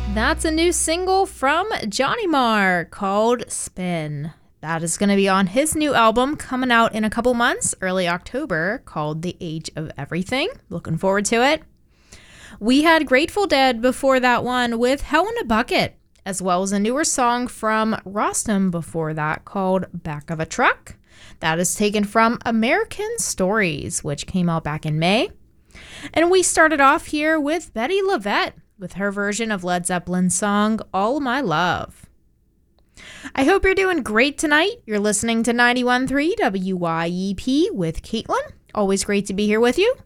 That's a new single from Johnny Marr called Spin. That is going to be on his new album coming out in a couple months, early October, called The Age of Everything. Looking forward to it. We had Grateful Dead before that one with Hell in a Bucket, as well as a newer song from Rostam before that called Back of a Truck. That is taken from American Stories, which came out back in May. And we started off here with Bettye LaVette with her version of Led Zeppelin's song All My Love. I hope you're doing great tonight. You're listening to 91.3 WYEP with Caitlin. Always great to be here with you.